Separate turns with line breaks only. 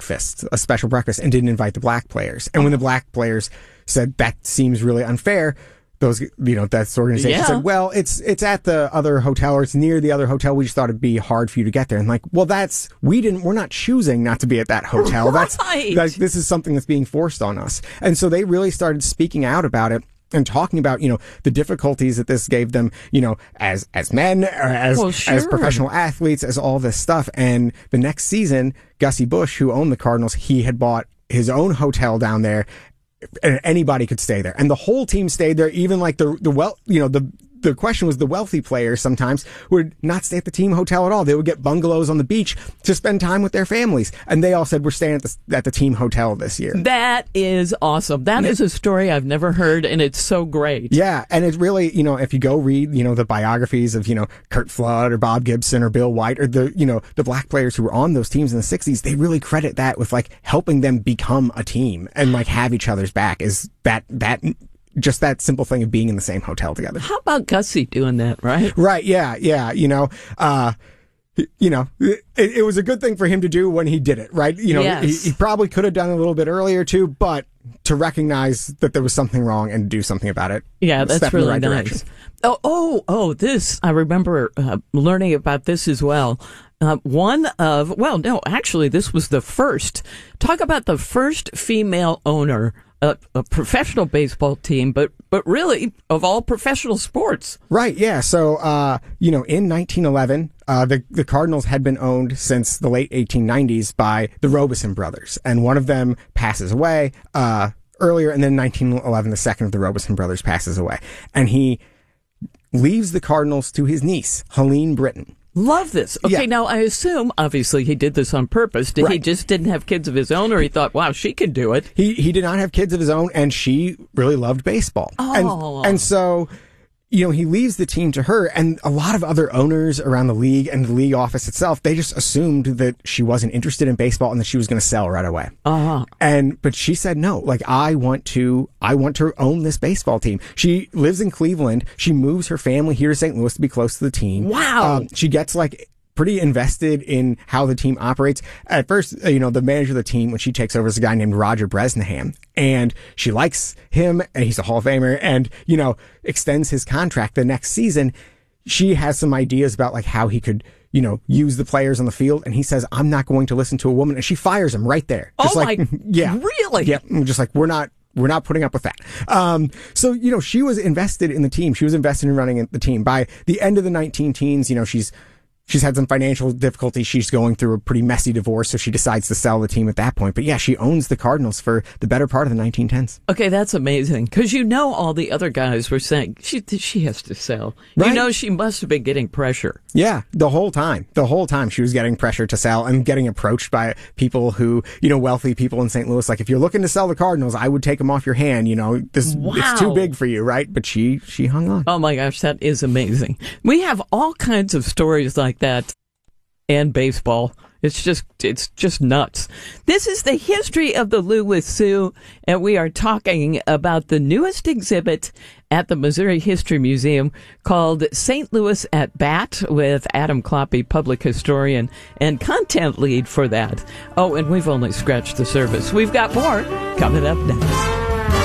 a special breakfast, and didn't invite the black players. And when the black players said that seems really unfair, that's the organization said, well, it's at the other hotel, or it's near the other hotel. We just thought it'd be hard for you to get there. And like, well, we're not choosing not to be at that hotel.
Right.
This is something that's being forced on us. And so they really started speaking out about it and talking about, the difficulties that this gave them, as men, or as professional athletes, as all this stuff. And the next season, Gussie Busch, who owned the Cardinals, he had bought his own hotel down there. And anybody could stay there, and the whole team stayed there. Even like the question was, the wealthy players sometimes would not stay at the team hotel at all. They would get bungalows on the beach to spend time with their families, and they all said, we're staying at the team hotel this year.
That is awesome. That is a story I've never heard, and it's so great.
Yeah, and it's really, if you go read, the biographies of, Curt Flood or Bob Gibson or Bill White, or the black players who were on those teams in the 60s, they really credit that with like helping them become a team and like have each other's back. Is that just that simple thing of being in the same hotel together.
How about Gussie doing that, right?
Right, yeah. It was a good thing for him to do when he did it, right?
Yes.
He probably could have done it a little bit earlier too, but to recognize that there was something wrong and do something about it.
Yeah, that's really nice. This, I remember learning about this as well. This was the first. Talk about the first female owner a professional baseball team, but really of all professional sports.
Right, yeah. So, in 1911, the Cardinals had been owned since the late 1890s by the Robeson brothers, and one of them passes away earlier, and then in 1911, the second of the Robeson brothers passes away, and he leaves the Cardinals to his niece, Helene Britton.
Love this. Okay, Now I assume, obviously, he did this on purpose. He just didn't have kids of his own, or he thought, wow, she can do it?
He did not have kids of his own, and she really loved baseball.
Oh.
And so, he leaves the team to her, and a lot of other owners around the league and the league office itself, they just assumed that she wasn't interested in baseball and that she was going to sell right away.
Uh-huh.
But she said, no, like, I want to own this baseball team. She lives in Cleveland. She moves her family here to St. Louis to be close to the team.
Wow.
She gets pretty invested in how the team operates. At first, the manager of the team, when she takes over, is a guy named Roger Bresnahan, and she likes him, and he's a Hall of Famer, and, extends his contract the next season. She has some ideas about like how he could, use the players on the field, and he says, I'm not going to listen to a woman, and she fires him right there. Just
really?
Yeah. Just like, we're not putting up with that. So, she was invested in the team. She was invested in running the team. By the end of the 19-teens, she's had some financial difficulties. She's going through a pretty messy divorce, so she decides to sell the team at that point. But yeah, she owns the Cardinals for the better part of the 1910s.
Okay, that's amazing. Because all the other guys were saying, she has to sell.
Right.
She must have been getting pressure.
Yeah, the whole time she was getting pressure to sell and getting approached by people who, wealthy people in St. Louis. Like, if you're looking to sell the Cardinals, I would take them off your hand. It's too big for you, right? But she hung on.
Oh my gosh, that is amazing. We have all kinds of stories like that and baseball. It's just nuts. This is the history of the Lou with Sue, and we are talking about the newest exhibit at the Missouri History Museum called St. Louis at Bat, with Adam Kloppe, public historian and content lead for that. Oh, and we've only scratched the surface. We've got more coming up next.